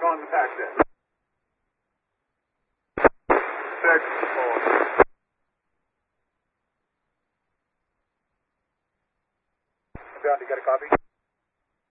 calling the tax in. 6-4. John, you got a copy?